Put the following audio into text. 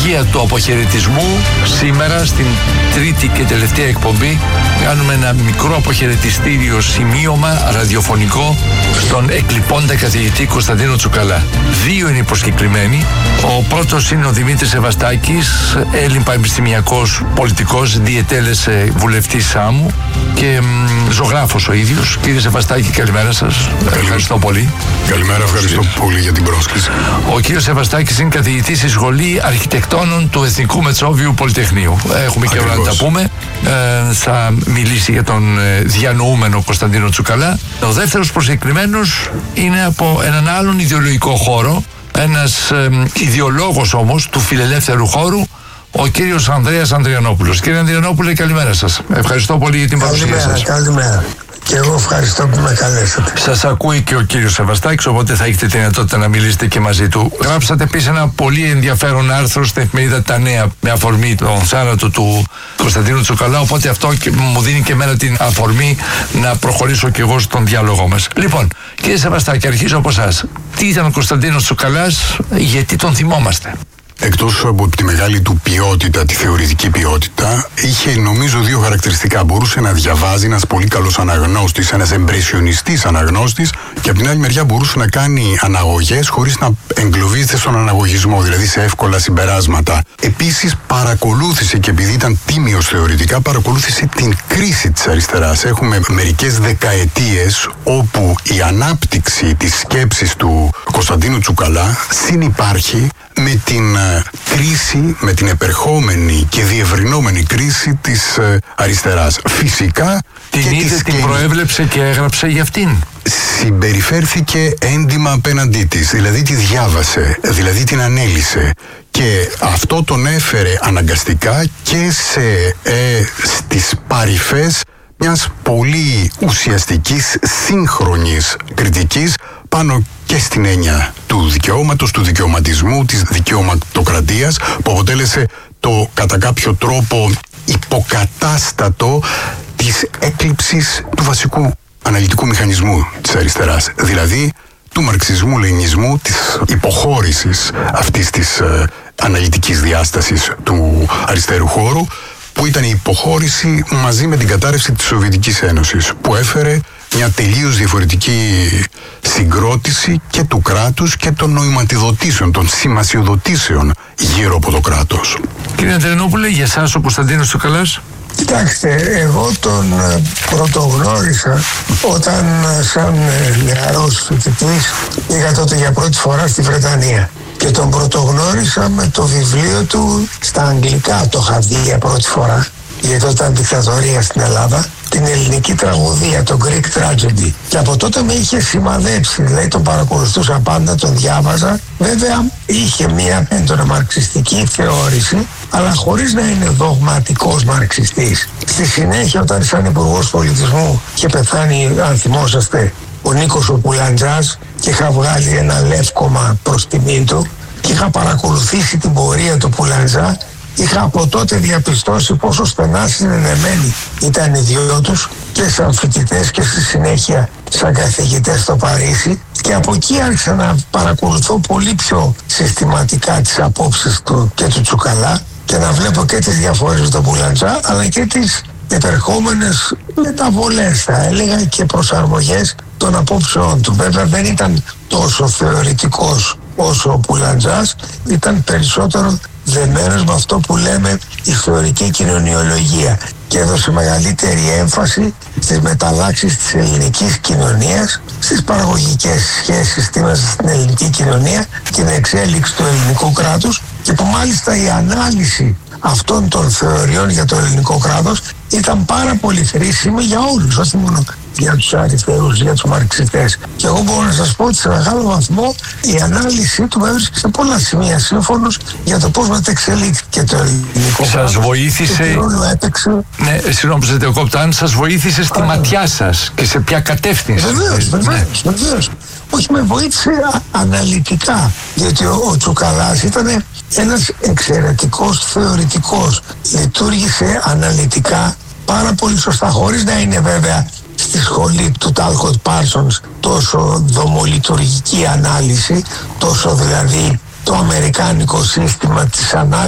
θεματολογία του αποχαιρετισμού, σήμερα στην τρίτη και τελευταία εκπομπή κάνουμε ένα μικρό αποχαιρετιστήριο σημείωμα ραδιοφωνικό στον εκλειπώντα καθηγητή Κωνσταντίνο Τσουκαλά. Δύο είναι οι προσκεκλημένοι. Ο πρώτος είναι ο Δημήτρης Σεβαστάκης, Έλλην πανεπιστημιακός, πολιτικός, διετέλες βουλευτής Σάμου και ζωγράφος ο ίδιος. Κύριε Σεβαστάκη, καλημέρα σας. Ευχαριστώ πολύ. Καλημέρα, ευχαριστώ πολύ για την πρόσκληση. Ο κύριος Σεβαστάκης είναι καθηγητής στη Σχολή Αρχιτεκτόνων του Εθνικού Μετσόβιου Πολυτεχνείου. Έχουμε και ώρα να τα πούμε. Θα μιλήσει για τον διανοούμενο Κωνσταντίνο Τσουκαλά. Ο δεύτερος προσκεκλημένος είναι από έναν άλλον ιδεολογικό χώρο, ένας ιδεολόγος όμως του φιλελεύθερου χώρου, ο κύριος Ανδρέας Ανδριανόπουλος. Κύριε Ανδριανόπουλε, καλημέρα σας. Ευχαριστώ πολύ για την παρουσία σας. Καλημέρα. Και εγώ ευχαριστώ που με καλέσατε. Σας ακούει και ο κύριος Σεβαστάκης, οπότε θα έχετε τη δυνατότητα να μιλήσετε και μαζί του. Γράψατε επίσης ένα πολύ ενδιαφέρον άρθρο στην εφημερίδα Τα Νέα με αφορμή τον θάνατο του Κωνσταντίνου Τσουκαλά, οπότε αυτό μου δίνει και εμένα την αφορμή να προχωρήσω και εγώ στον διάλογό μας. Λοιπόν, κύριε Σεβαστάκη, αρχίζω από εσάς. Τι ήταν ο Κωνσταντίνος Τσουκαλάς, γιατί τον θυμόμαστε? Εκτός από τη μεγάλη του ποιότητα, τη θεωρητική ποιότητα, είχε νομίζω δύο χαρακτηριστικά. Μπορούσε να διαβάζει, ένας πολύ καλός αναγνώστης, ένας εμπρεσιονιστής αναγνώστης, και από την άλλη μεριά μπορούσε να κάνει αναγωγές χωρίς να εγκλωβίζεται στον αναγωγισμό, δηλαδή σε εύκολα συμπεράσματα. Επίσης παρακολούθησε, και επειδή ήταν τίμιος θεωρητικά, παρακολούθησε την κρίση της αριστεράς. Έχουμε μερικές δεκαετίες όπου η ανάπτυξη της σκέψης του Κωνσταντίνου Τσουκαλά συνυπάρχει με την κρίση, με την επερχόμενη και διευρυνόμενη κρίση της αριστεράς. Φυσικά την είδε, την προέβλεψε και έγραψε για αυτήν. Συμπεριφέρθηκε έντιμα απέναντί της, δηλαδή τη διάβασε, δηλαδή την ανέλυσε, και αυτό τον έφερε αναγκαστικά και στις παρυφές μιας πολύ ουσιαστικής σύγχρονης κριτικής πάνω και στην έννοια του δικαιώματος, του δικαιωματισμού, της δικαιωματοκρατίας, που αποτέλεσε το κατά κάποιο τρόπο υποκατάστατο της έκλειψης του βασικού αναλυτικού μηχανισμού της αριστεράς, δηλαδή του μαρξισμού-λενινισμού, της υποχώρησης αυτής της αναλυτικής διάστασης του αριστερού χώρου, που ήταν η υποχώρηση μαζί με την κατάρρευση της Σοβιετικής Ένωσης, που έφερε μια τελείως διαφορετική συγκρότηση και του κράτους και των νοηματιδοτήσεων, των σημασιοδοτήσεων γύρω από το κράτος. Κύριε Ανδριανόπουλε, για εσάς ο Κωνσταντίνος Τσουκαλάς? Κοιτάξτε, εγώ τον πρωτογνώρισα όταν σαν νεαρός φοιτητής πήγα τότε για πρώτη φορά στη Βρετανία. Και τον πρωτογνώρισα με το βιβλίο του στα αγγλικά, το είχα δει για πρώτη φορά, γιατί τότε ήταν δικτατορία στην Ελλάδα, την ελληνική τραγωδία, το Greek Tragedy. Και από τότε με είχε σημαδέψει, δηλαδή τον παρακολουθούσα πάντα, τον διάβαζα. Βέβαια είχε μια έντονα μαρξιστική θεώρηση, αλλά χωρίς να είναι δογματικός μαρξιστής. Στη συνέχεια, όταν σαν υπουργός πολιτισμού είχε πεθάνει, αν θυμόσαστε, ο Νίκος ο Πουλαντζάς, και είχα βγάλει ένα λεύκομα προς τιμήν του και είχα παρακολουθήσει την πορεία του Πουλαντζά, είχα από τότε διαπιστώσει πόσο στενά συνενεμένοι ήταν οι δυο τους, και σαν φοιτητές και στη συνέχεια σαν καθηγητές στο Παρίσι, και από εκεί άρχισα να παρακολουθώ πολύ πιο συστηματικά τις απόψεις του και του Τσουκαλά, και να βλέπω και τις διαφορές με τον Πουλαντζά, αλλά και τις επερχόμενες μεταβολές, θα έλεγα, και προσαρμογές των απόψεών του. Βέβαια δεν ήταν τόσο θεωρητικός όσο ο Πουλαντζάς, ήταν περισσότερο δεμένος με αυτό που λέμε ιστορική κοινωνιολογία, και έδωσε μεγαλύτερη έμφαση στις μεταλλάξεις της ελληνικής κοινωνίας, στις παραγωγικές σχέσεις στην ελληνική κοινωνία, την εξέλιξη του ελληνικού κράτους, και που μάλιστα η ανάλυση αυτών των θεωριών για το ελληνικό κράτος ήταν πάρα πολύ χρήσιμη για όλους, όχι μόνο για τους αριστερούς, για τους μαρξιστές. Και εγώ μπορώ να σας πω ότι σε μεγάλο βαθμό η ανάλυση του με έβρισκε σε πολλά σημεία σύμφωνος για το πώς μετεξελίχθηκε το ελληνικό κράτος. Σας βοήθησε. Ναι, συγγνώμη που σας διακόπτω, αν σας βοήθησε στη ματιά σας και σε ποια κατεύθυνση? Βεβαίως. Όχι, με βοήθησε αναλυτικά, διότι ο Τσουκαλάς ήταν ένας εξαιρετικός θεωρητικός. Λειτουργήσε αναλυτικά πάρα πολύ σωστά, χωρίς να είναι βέβαια στη σχολή του Τάλκοτ Πάρσονς τόσο δομολειτουργική ανάλυση, τόσο δηλαδή το αμερικάνικο σύστημα της ανάλυσης